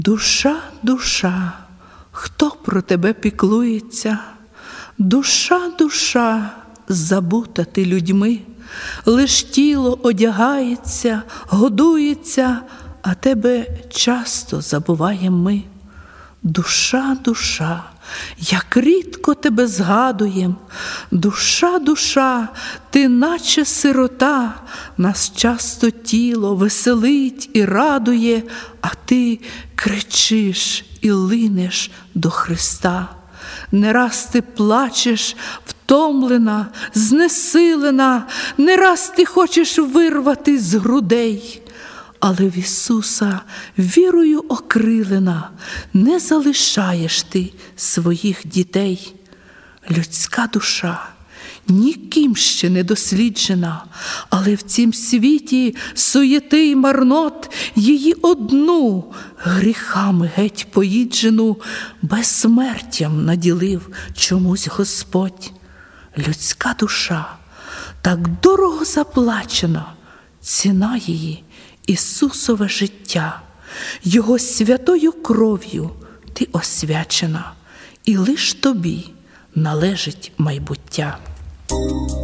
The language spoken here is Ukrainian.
Душа, душа, хто про тебе піклується? Душа, душа, забута ти людьми, лиш тіло одягається, годується, а тебе часто забуваєм ми. Душа, душа, як рідко тебе згадуєм, душа, душа, ти наче сирота, нас часто тіло веселить і радує, а ти кричиш і линеш до Христа. Не раз ти плачеш, втомлена, знесилена, не раз ти хочеш вирвати з грудей, але в Ісуса вірою окрилена не залишаєш ти своїх дітей. Людська душа ніким ще не досліджена, але в цім світі суєти й марнот її одну, гріхами геть поїджену, безсмертям наділив чомусь Господь. Людська душа так дорого заплачена, ціна її Ісусове життя, Його святою кров'ю ти освячена, і лиш тобі належить майбуття.